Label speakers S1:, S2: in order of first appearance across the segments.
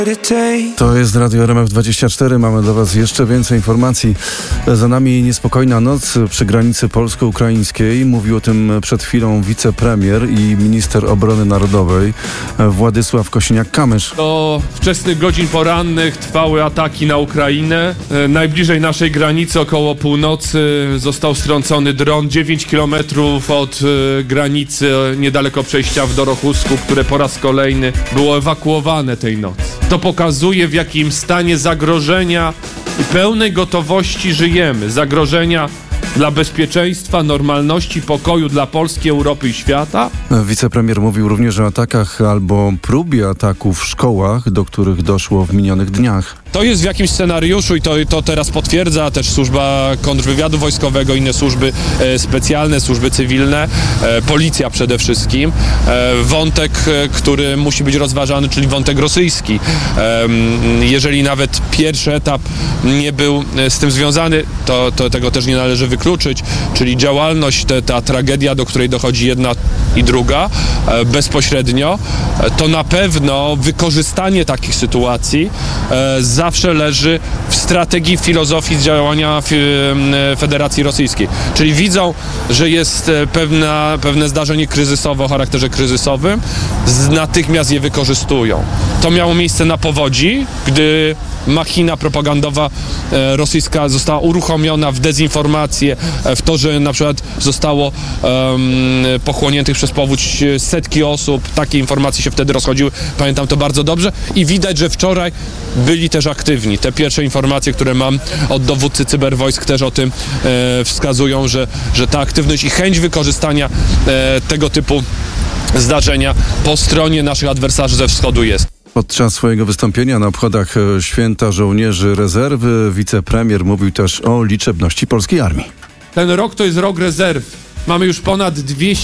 S1: To jest Radio RMF24. Mamy dla Was jeszcze więcej informacji. Za nami niespokojna noc przy granicy polsko-ukraińskiej. Mówił o tym przed chwilą wicepremier i minister obrony narodowej Władysław Kosiniak-Kamysz.
S2: Do wczesnych godzin porannych trwały ataki na Ukrainę. Najbliżej naszej granicy, około północy, został strącony dron 9 kilometrów od granicy, niedaleko przejścia w Dorochusku, które po raz kolejny było ewakuowane tej nocy. To pokazuje, w jakim stanie zagrożenia i pełnej gotowości żyjemy. Zagrożenia dla bezpieczeństwa, normalności, pokoju dla Polski, Europy i świata.
S1: Wicepremier mówił również o atakach albo próbie ataku w szkołach, do których doszło w minionych dniach.
S3: To jest w jakimś scenariuszu i to teraz potwierdza też służba kontrwywiadu wojskowego, inne służby specjalne, służby cywilne, policja przede wszystkim. Wątek, który musi być rozważany, czyli wątek rosyjski. Jeżeli nawet pierwszy etap nie był z tym związany, to tego też nie należy wykluczyć, czyli działalność, ta tragedia, do której dochodzi jedna i druga bezpośrednio, to na pewno wykorzystanie takich sytuacji zawsze leży w strategii, filozofii działania Federacji Rosyjskiej. Czyli widzą, że jest pewne zdarzenie kryzysowe o charakterze kryzysowym, natychmiast je wykorzystują. To miało miejsce na Powodzi, gdy machina propagandowa rosyjska została uruchomiona w dezinformację, w to, że na przykład zostało pochłoniętych przez powódź setki osób. Takie informacje się wtedy rozchodziły. Pamiętam to bardzo dobrze i widać, że wczoraj byli też aktywni. Te pierwsze informacje, które mam od dowódcy cyberwojsk, też o tym wskazują, że ta aktywność i chęć wykorzystania tego typu zdarzenia po stronie naszych adwersarzy ze wschodu jest.
S1: Podczas swojego wystąpienia na obchodach Święta Żołnierzy Rezerwy wicepremier mówił też o liczebności polskiej armii.
S2: Ten rok to jest rok rezerw. Mamy już ponad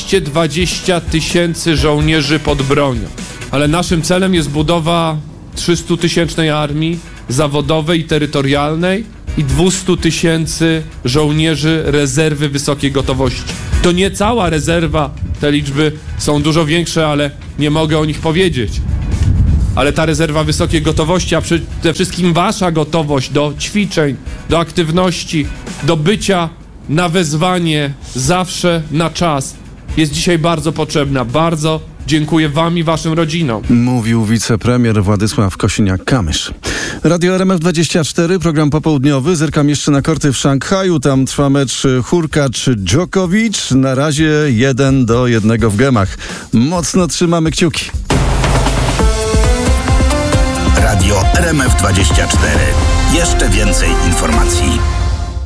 S2: 220 000 żołnierzy pod bronią. Ale naszym celem jest budowa 300-tysięcznej armii zawodowej i terytorialnej i 200 000 żołnierzy rezerwy wysokiej gotowości. To nie cała rezerwa, te liczby są dużo większe, ale nie mogę o nich powiedzieć. Ale ta rezerwa wysokiej gotowości, a przede wszystkim wasza gotowość do ćwiczeń, do aktywności, do bycia na wezwanie, zawsze na czas, jest dzisiaj bardzo potrzebna. Bardzo dziękuję wam i waszym rodzinom.
S1: Mówił wicepremier Władysław Kosiniak-Kamysz. Radio RMF24, program popołudniowy. Zerkam jeszcze na korty w Szanghaju. Tam trwa mecz Hurkacz-Djokovic. Na razie 1-1 w gemach. Mocno trzymamy kciuki.
S4: Radio RMF24. Jeszcze więcej informacji.